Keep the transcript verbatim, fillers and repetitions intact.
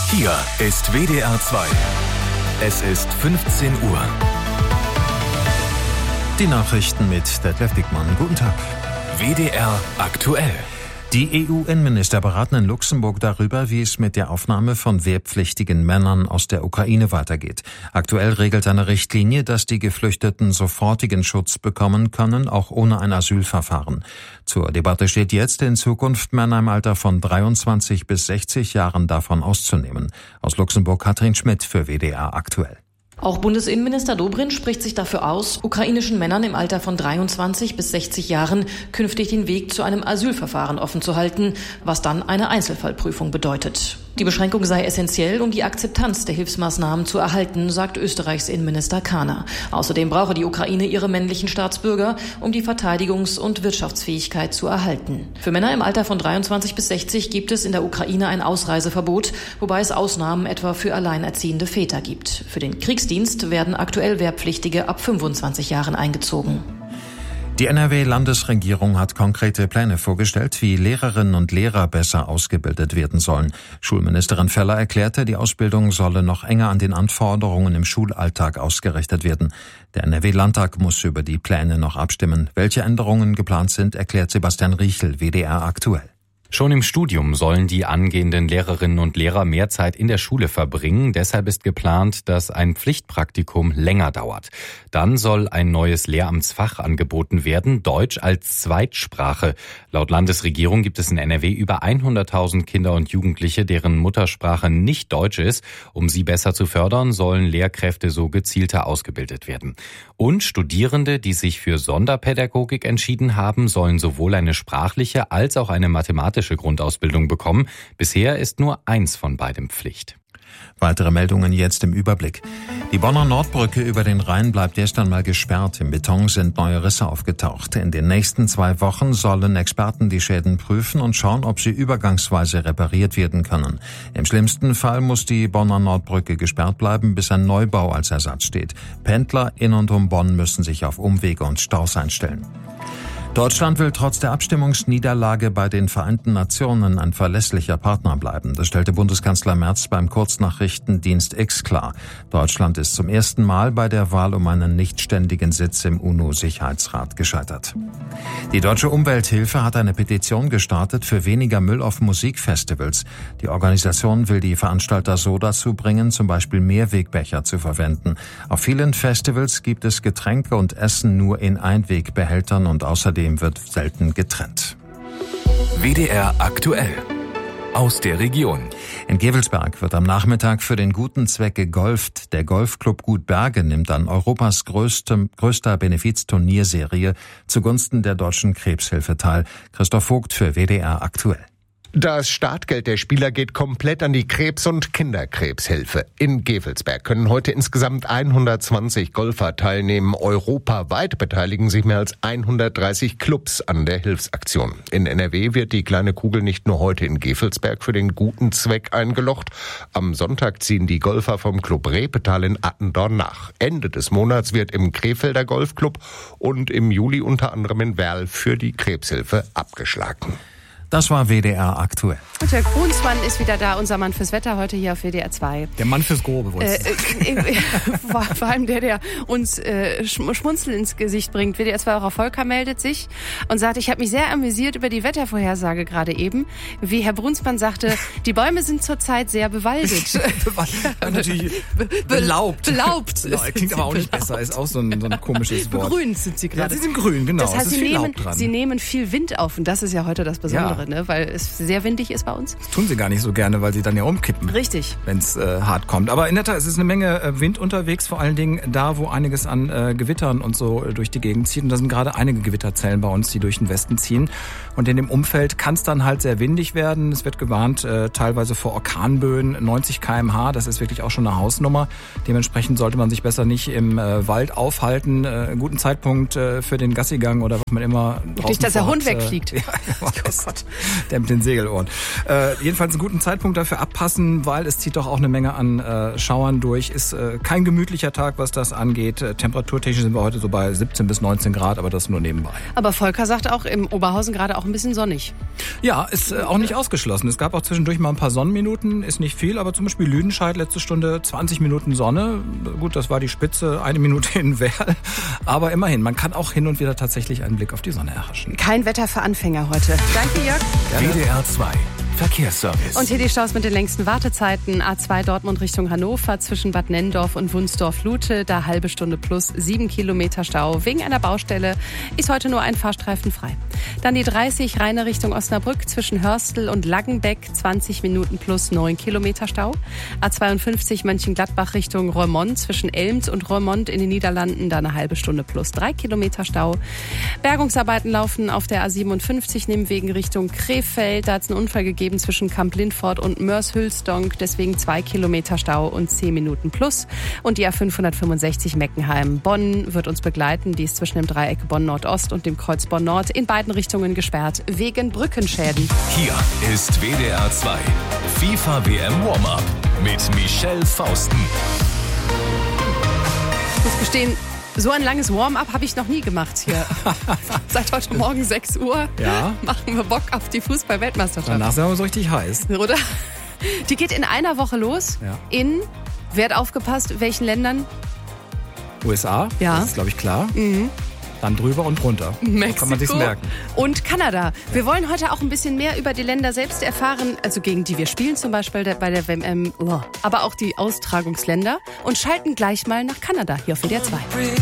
Hier ist W D R zwei. Es ist fünfzehn Uhr. Die Nachrichten mit Detlef Dickmann. Guten Tag. W D R aktuell. Die E U-Innenminister beraten in Luxemburg darüber, wie es mit der Aufnahme von wehrpflichtigen Männern aus der Ukraine weitergeht. Aktuell regelt eine Richtlinie, dass die Geflüchteten sofortigen Schutz bekommen können, auch ohne ein Asylverfahren. Zur Debatte steht jetzt, in Zukunft Männer im Alter von dreiundzwanzig bis sechzig Jahren davon auszunehmen. Aus Luxemburg Katrin Schmidt für W D R aktuell. Auch Bundesinnenminister Dobrindt spricht sich dafür aus, ukrainischen Männern im Alter von dreiundzwanzig bis sechzig Jahren künftig den Weg zu einem Asylverfahren offen zu halten, was dann eine Einzelfallprüfung bedeutet. Die Beschränkung sei essentiell, um die Akzeptanz der Hilfsmaßnahmen zu erhalten, sagt Österreichs Innenminister Kahner. Außerdem brauche die Ukraine ihre männlichen Staatsbürger, um die Verteidigungs- und Wirtschaftsfähigkeit zu erhalten. Für Männer im Alter von dreiundzwanzig bis sechzig gibt es in der Ukraine ein Ausreiseverbot, wobei es Ausnahmen etwa für alleinerziehende Väter gibt. Für den Kriegsdienst werden aktuell Wehrpflichtige ab fünfundzwanzig Jahren eingezogen. Die N R W-Landesregierung hat konkrete Pläne vorgestellt, wie Lehrerinnen und Lehrer besser ausgebildet werden sollen. Schulministerin Feller erklärte, die Ausbildung solle noch enger an den Anforderungen im Schulalltag ausgerichtet werden. Der N R W-Landtag muss über die Pläne noch abstimmen. Welche Änderungen geplant sind, erklärt Sebastian Riechel, W D R aktuell. Schon im Studium sollen die angehenden Lehrerinnen und Lehrer mehr Zeit in der Schule verbringen. Deshalb ist geplant, dass ein Pflichtpraktikum länger dauert. Dann soll ein neues Lehramtsfach angeboten werden, Deutsch als Zweitsprache. Laut Landesregierung gibt es in N R W über hunderttausend Kinder und Jugendliche, deren Muttersprache nicht Deutsch ist. Um sie besser zu fördern, sollen Lehrkräfte so gezielter ausgebildet werden. Und Studierende, die sich für Sonderpädagogik entschieden haben, sollen sowohl eine sprachliche als auch eine mathematische Grundausbildung bekommen. Bisher ist nur eins von beidem Pflicht. Weitere Meldungen jetzt im Überblick. Die Bonner Nordbrücke über den Rhein bleibt erst einmal gesperrt. Im Beton sind neue Risse aufgetaucht. In den nächsten zwei Wochen sollen Experten die Schäden prüfen und schauen, ob sie übergangsweise repariert werden können. Im schlimmsten Fall muss die Bonner Nordbrücke gesperrt bleiben, bis ein Neubau als Ersatz steht. Pendler in und um Bonn müssen sich auf Umwege und Staus einstellen. Deutschland will trotz der Abstimmungsniederlage bei den Vereinten Nationen ein verlässlicher Partner bleiben. Das stellte Bundeskanzler Merz beim Kurznachrichtendienst X klar. Deutschland ist zum ersten Mal bei der Wahl um einen nichtständigen Sitz im UNO-Sicherheitsrat gescheitert. Die Deutsche Umwelthilfe hat eine Petition gestartet für weniger Müll auf Musikfestivals. Die Organisation will die Veranstalter so dazu bringen, zum Beispiel Mehrwegbecher zu verwenden. Auf vielen Festivals gibt es Getränke und Essen nur in Einwegbehältern und außerdem wird selten getrennt. W D R aktuell. Aus der Region. In Gevelsberg wird am Nachmittag für den guten Zweck gegolft. Der Golfclub Gut Berge nimmt an Europas größtem, größter Benefizturnierserie zugunsten der Deutschen Krebshilfe teil. Christoph Vogt für W D R aktuell. Das Startgeld der Spieler geht komplett an die Krebs- und Kinderkrebshilfe. In Gevelsberg können heute insgesamt hundertzwanzig Golfer teilnehmen. Europaweit beteiligen sich mehr als hundertdreißig Clubs an der Hilfsaktion. In N R W wird die kleine Kugel nicht nur heute in Gevelsberg für den guten Zweck eingelocht. Am Sonntag ziehen die Golfer vom Club Repetal in Attendorn nach. Ende des Monats wird im Krefelder Golfclub und im Juli unter anderem in Werl für die Krebshilfe abgeschlagen. Das war W D R aktuell. Und Herr Brunsmann ist wieder da, unser Mann fürs Wetter, heute hier auf W D R zwei. Der Mann fürs Grobe, wohl. Äh, äh, vor, vor allem der, der uns äh, Schmunzel ins Gesicht bringt. W D R zwei-Eurer Volker meldet sich und sagt, ich habe mich sehr amüsiert über die Wettervorhersage gerade eben. Wie Herr Brunsmann sagte, die Bäume sind zurzeit sehr bewaldet. ja, natürlich be- belaubt. Belaubt. Genau, klingt aber auch nicht belaubt. Besser, ist auch so ein, so ein komisches Wort. Begrünt sind sie gerade. Ja, sie sind grün, genau. Das heißt, es ist sie, viel nehmen, Laub dran. sie nehmen viel Wind auf und das ist ja heute das Besondere. Ja. Ne? Weil es sehr windig ist bei uns. Das tun sie gar nicht so gerne, weil sie dann ja umkippen. Richtig. Wenn es äh, hart kommt. Aber in der Tat, es ist eine Menge äh, Wind unterwegs, vor allen Dingen da, wo einiges an äh, Gewittern und so äh, durch die Gegend zieht. Und da sind gerade einige Gewitterzellen bei uns, die durch den Westen ziehen. Und in dem Umfeld kann es dann halt sehr windig werden. Es wird gewarnt, äh, teilweise vor Orkanböen, neunzig Kilometer pro Stunde. Das ist wirklich auch schon eine Hausnummer. Dementsprechend sollte man sich besser nicht im äh, Wald aufhalten. Äh, einen guten Zeitpunkt äh, für den Gassigang oder was man immer draußen Nicht, dass der vorhat, Hund wegfliegt. Äh, ja, oh Gott. Der mit den Segelohren. Äh, jedenfalls einen guten Zeitpunkt dafür abpassen, weil es zieht doch auch eine Menge an äh, Schauern durch. Ist äh, kein gemütlicher Tag, was das angeht. Äh, temperaturtechnisch sind wir heute so bei siebzehn bis neunzehn Grad, aber das nur nebenbei. Aber Volker sagt auch, im Oberhausen gerade auch ein bisschen sonnig. Ja, ist äh, auch nicht ausgeschlossen. Es gab auch zwischendurch mal ein paar Sonnenminuten, ist nicht viel, aber zum Beispiel Lüdenscheid, letzte Stunde zwanzig Minuten Sonne. Gut, das war die Spitze, eine Minute in Werl. Aber immerhin, man kann auch hin und wieder tatsächlich einen Blick auf die Sonne erhaschen. Kein Wetter für Anfänger heute. Danke, Jörg. W D R zwei Verkehrsservice. Und hier die Staus mit den längsten Wartezeiten. A zwei Dortmund Richtung Hannover zwischen Bad Nenndorf und Wunsdorf-Lute. Da halbe Stunde plus sieben Kilometer Stau. Wegen einer Baustelle ist heute nur ein Fahrstreifen frei. Dann die dreißig Rheine Richtung Osnabrück zwischen Hörstel und Laggenbeck. zwanzig Minuten plus neun Kilometer Stau. A zweiundfünfzig Mönchengladbach Richtung Roermond zwischen Elms und Roermond in den Niederlanden. Da eine halbe Stunde plus drei Kilometer Stau. Bergungsarbeiten laufen auf der A siebenundfünfzig Nimwegen Richtung Krefeld. Da hat es einen Unfall gegeben zwischen Kamp-Lindfort und Mörs-Hülsdonk, deswegen zwei Kilometer Stau und zehn Minuten plus. Und die A fünfhundertfünfundsechzig Meckenheim. Bonn wird uns begleiten, die ist zwischen dem Dreieck Bonn-Nordost und dem Kreuz Bonn-Nord in beiden Richtungen gesperrt, wegen Brückenschäden. Hier ist W D R zwei FIFA W M Warm-Up mit Michelle Fausten. Ich muss gestehen, so ein langes Warm-up habe ich noch nie gemacht hier. Seit heute Morgen sechs Uhr ja. machen wir Bock auf die Fußball-Weltmeisterschaft. Danach sind wir so richtig heiß. Oder? Die geht in einer Woche los. Ja. In, wer hat aufgepasst, welchen Ländern? U S A, ja. Das ist, glaube ich, klar. Mhm. Dann drüber und runter. Mexiko kann man sich's merken. Und Kanada. Wir wollen heute auch ein bisschen mehr über die Länder selbst erfahren, also gegen die wir spielen zum Beispiel bei der W M, aber auch die Austragungsländer und schalten gleich mal nach Kanada hier auf W D R zwei.